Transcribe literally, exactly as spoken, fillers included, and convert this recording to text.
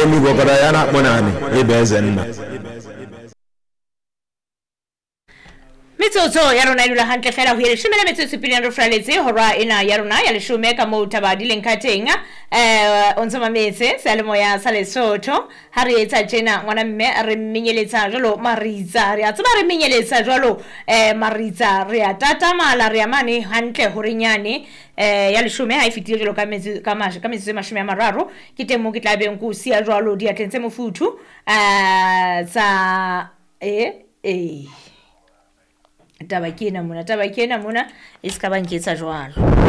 mi go para yana monani e bezenna Mitsotso ya rona dula hantle fela ho ile shumela metsotso pele ro fraletse hora ena ya rona ya leshume ka mo tabadileng ka teng eh ontse mametse sa le moya sa Lesotho ha re etsa tjena ngwana mme re menyeletsa jalo Maritsa re a tseba re menyeletsa jalo eh Maritsa re a tatamala re amane hantle hore nyane eh ya leshume ha e fitile jalo ka metsi ka mashe ka metsi mashome a mararo ke teng mo ke tla beng go sia jalo di atlentse mofuthu eh sa eh eh taba ke ena mona taba ke ena mona e ska ba nketsa jwalo